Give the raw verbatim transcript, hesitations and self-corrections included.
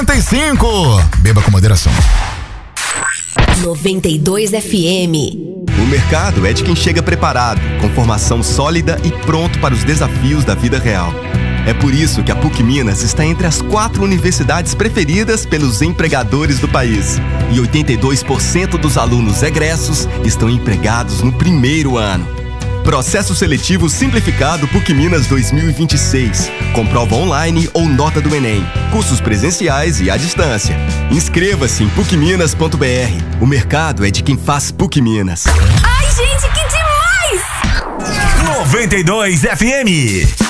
noventa e cinco. Beba com moderação. noventa e dois F M. O mercado é de quem chega preparado, com formação sólida e pronto para os desafios da vida real. É por isso que a PUC Minas está entre as quatro universidades preferidas pelos empregadores do país. E oitenta e dois por cento dos alunos egressos estão empregados no primeiro ano. Processo seletivo simplificado PUC Minas dois mil e vinte e seis. Com prova online ou nota do Enem. Cursos presenciais e à distância. Inscreva-se em puc minas ponto b r. O mercado é de quem faz PUC Minas. Ai, gente, que demais! noventa e dois F M.